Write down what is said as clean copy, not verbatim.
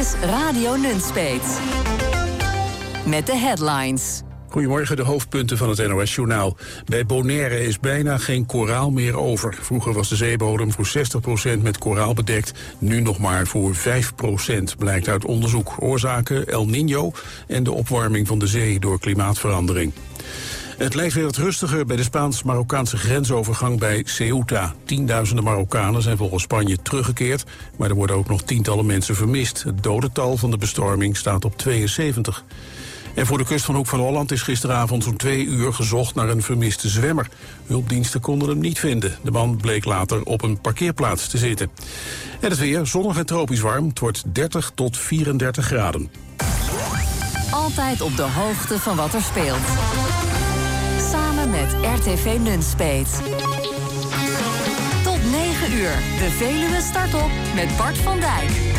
is Radio Nunspeet. Met de headlines. Goedemorgen, de hoofdpunten van het NOS-journaal. Bij Bonaire is bijna geen koraal meer over. Vroeger was de zeebodem voor 60% met koraal bedekt. Nu nog maar voor 5%, blijkt uit onderzoek. Oorzaken El Niño en de opwarming van de zee door klimaatverandering. Het lijkt weer wat rustiger bij de Spaans-Marokkaanse grensovergang bij Ceuta. Tienduizenden Marokkanen zijn volgens Spanje teruggekeerd, maar er worden ook nog tientallen mensen vermist. Het dodental van de bestorming staat op 72. En voor de kust van Hoek van Holland is gisteravond zo'n 2 uur gezocht naar een vermiste zwemmer. Hulpdiensten konden hem niet vinden. De man bleek later op een parkeerplaats te zitten. En het weer, zonnig en tropisch warm. Het wordt 30 tot 34 graden. Altijd op de hoogte van wat er speelt. Samen met RTV Nunspeet. Tot 9 uur. De Veluwe start op met Bart van Dijk.